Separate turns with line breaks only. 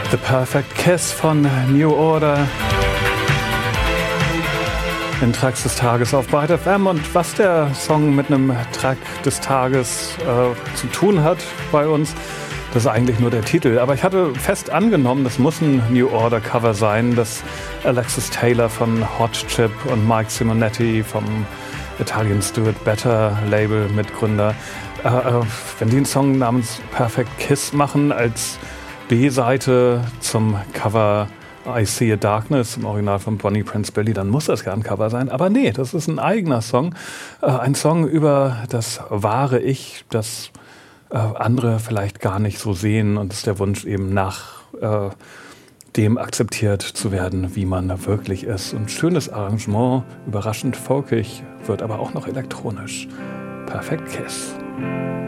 The Perfect Kiss von New Order. In Tracks des Tages auf Byte FM. Und was der Song mit einem Track des Tages zu tun hat bei uns, das ist eigentlich nur der Titel. Aber ich hatte fest angenommen, das muss ein New Order Cover sein, das Alexis Taylor von Hot Chip und Mike Simonetti vom Italians Do It Better Label Mitgründer, wenn die einen Song namens Perfect Kiss machen als B-Seite zum Cover I See a Darkness im Original von Bonnie Prince Billy, dann muss das ja ein Cover sein. Aber nee, das ist ein eigener Song. Ein Song über das wahre Ich, das andere vielleicht gar nicht so sehen. Und es ist der Wunsch eben nach dem akzeptiert zu werden, wie man wirklich ist. Und schönes Arrangement, überraschend folkig, wird aber auch noch elektronisch. Perfect Kiss.